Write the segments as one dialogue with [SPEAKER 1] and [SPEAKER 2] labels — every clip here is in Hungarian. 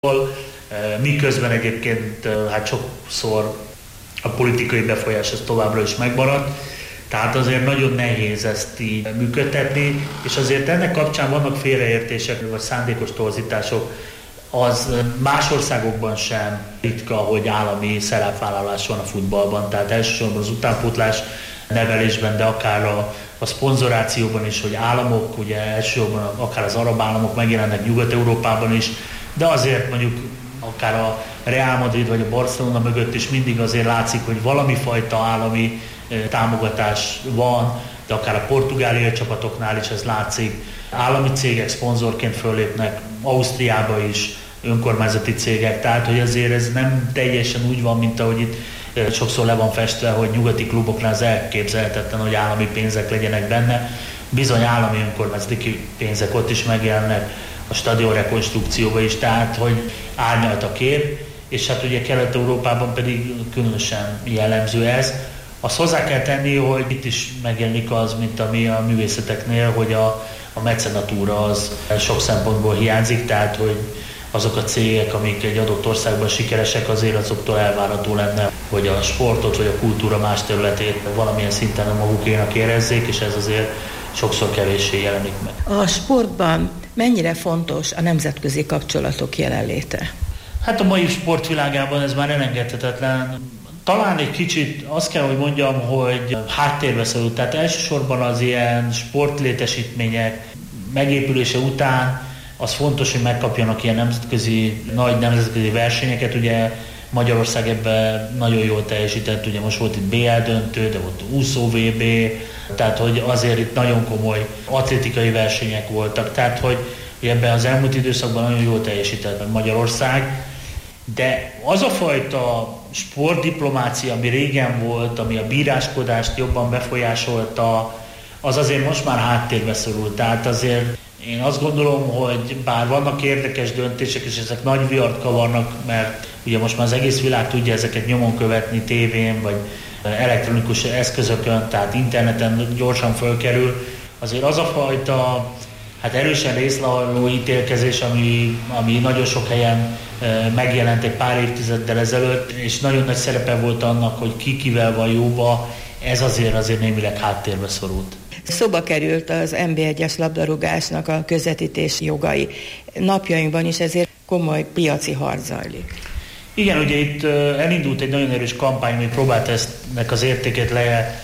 [SPEAKER 1] miközben egyébként hát sokszor a politikai befolyás az továbbra is megmaradt, tehát azért nagyon nehéz ezt így működtetni, és azért ennek kapcsán vannak félreértések, vagy szándékos torzítások. Az más országokban sem ritka, hogy állami szerepvállalás van a futballban, tehát elsősorban az utánpótlás nevelésben, de akár a szponzorációban is, hogy államok, ugye elsősorban akár az arab államok megjelennek Nyugat-Európában is, de azért mondjuk akár a Real Madrid vagy a Barcelona mögött is mindig azért látszik, hogy valami fajta állami támogatás van, de akár a portugáliai csapatoknál is ez látszik. Állami cégek szponzorként föllépnek, Ausztriába is önkormányzati cégek, tehát hogy azért ez nem teljesen úgy van, mint ahogy itt sokszor le van festve, hogy nyugati kluboknál az elképzelhetetlen, hogy állami pénzek legyenek benne. Bizony állami önkormányzati pénzek ott is megjelennek, a stadion rekonstrukcióba is, tehát hogy árnyalt a kép, és hát ugye Kelet-Európában pedig különösen jellemző ez. Azt hozzá kell tenni, hogy itt is megjelenik az, mint ami a művészeteknél, hogy a mecenatúra az sok szempontból hiányzik, tehát hogy azok a cégek, amik egy adott országban sikeresek, azért azoktól elvárható lenne, hogy a sportot vagy a kultúra más területét valamilyen szinten a magukénak érezzék, és ez azért sokszor kevéssé jelenik meg.
[SPEAKER 2] A sportban mennyire fontos a nemzetközi kapcsolatok jelenléte?
[SPEAKER 1] Hát a mai sportvilágában ez már elengedhetetlen. Talán egy kicsit azt kell, hogy mondjam, hogy háttérbe szorult. Tehát elsősorban az ilyen sportlétesítmények megépülése után az fontos, hogy megkapjanak ilyen nagy nemzetközi versenyeket. Ugye Magyarország ebben nagyon jól teljesített, ugye most volt itt BL döntő, de volt úszó VB, tehát hogy azért itt nagyon komoly atlétikai versenyek voltak, tehát hogy ebben az elmúlt időszakban nagyon jól teljesített Magyarország, de az a fajta sportdiplomácia, ami régen volt, ami a bíráskodást jobban befolyásolta, az azért most már háttérbe szorult. Tehát azért én azt gondolom, hogy bár vannak érdekes döntések, és ezek nagy vihart kavarnak, mert ugye most már az egész világ tudja ezeket nyomon követni tévén, vagy elektronikus eszközökön, tehát interneten gyorsan fölkerül, azért az a fajta hát erősen részlehajló ítélkezés, ami nagyon sok helyen megjelent egy pár évtizeddel ezelőtt, és nagyon nagy szerepe volt annak, hogy ki kivel van jóba, ez azért némileg háttérbe szorult.
[SPEAKER 2] Szóba került az NB1-es labdarúgásnak a közvetítés jogai. Napjainkban is ezért komoly piaci harc zajlik.
[SPEAKER 1] Igen, ugye itt elindult egy nagyon erős kampány, ami próbált ennek az értékét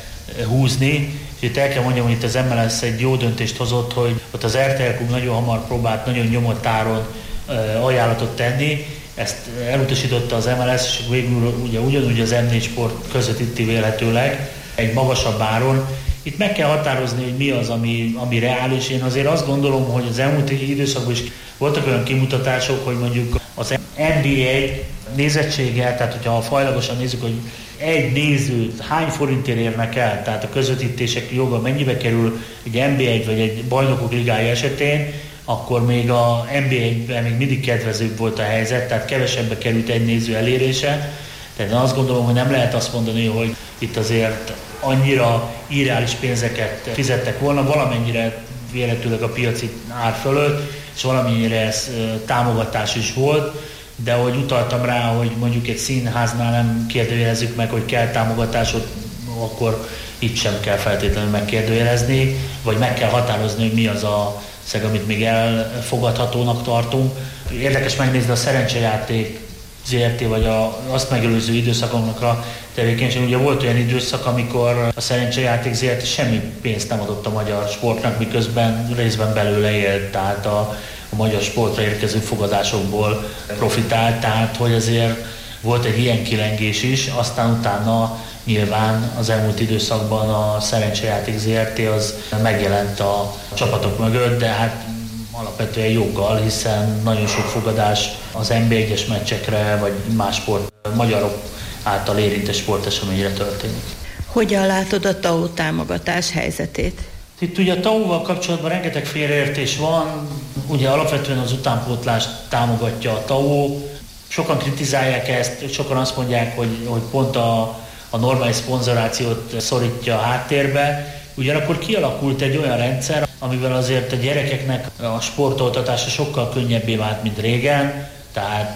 [SPEAKER 1] lehúzni, és itt el kell mondjam, hogy itt az MLS egy jó döntést hozott, hogy ott az RTL Klub nagyon hamar próbált nagyon nyomott áron ajánlatot tenni, ezt elutasította az MLS, és végül ugye ugyanúgy az M4 Sport közvetíti vélhetőleg egy magasabb áron. Itt meg kell határozni, hogy mi az, ami reális. Én azért azt gondolom, hogy az elmúlt időszakban is voltak olyan kimutatások, hogy mondjuk az NBA nézettséggel, tehát hogyha fajlagosan nézzük, hogy egy nézőt hány forintért érnek el, tehát a közvetítések joga mennyibe kerül egy NBA vagy egy bajnokok ligája esetén, akkor még a NBA-ben még mindig kedvezőbb volt a helyzet, tehát kevesebbe került egy néző elérése. Tehát én azt gondolom, hogy nem lehet azt mondani, hogy itt azért annyira irreális pénzeket fizettek volna, valamennyire véletőleg a piaci ár fölött, és valamennyire ez támogatás is volt, de ahogy utaltam rá, hogy mondjuk egy színháznál nem kérdőjelezzük meg, hogy kell támogatásot, akkor itt sem kell feltétlenül megkérdőjelezni, vagy meg kell határozni, hogy mi az a szeg, amit még elfogadhatónak tartunk. Érdekes megnézni a szerencsejáték ZRT, vagy azt megelőző időszakoknak a tevékenység. Ugye volt olyan időszak, amikor a szerencsejáték ZRT semmi pénzt nem adott a magyar sportnak, miközben részben belőle élt, tehát a magyar sportra érkező fogadásokból profitált, tehát hogy azért volt egy ilyen kilengés is, aztán utána nyilván az elmúlt időszakban a szerencsejáték ZRT az megjelent a csapatok mögött, de hát alapvetően joggal, hiszen nagyon sok fogadás az NB1-es meccsekre, vagy más magyarok által érintett sporteseményre történik.
[SPEAKER 2] Hogyan látod a TAO támogatás helyzetét?
[SPEAKER 1] Itt ugye a TAO-val kapcsolatban rengeteg félreértés van, ugye alapvetően az utánpótlást támogatja a TAO, sokan kritizálják ezt, sokan azt mondják, hogy pont a normális szponzorációt szorítja a háttérbe, ugyanakkor kialakult egy olyan rendszer, amivel azért a gyerekeknek a sportoltatása sokkal könnyebbé vált, mint régen. Tehát